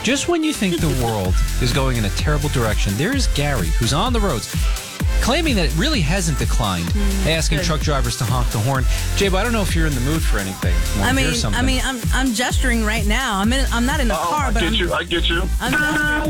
Just when you think the world is going in a terrible direction, there's Gary, who's on the roads, claiming that it really hasn't declined, asking truck drivers to honk the horn. Jabe, I don't know if you're in the mood for anything. I'm gesturing right now. I'm not in the car, but I get you. I'm gesturing.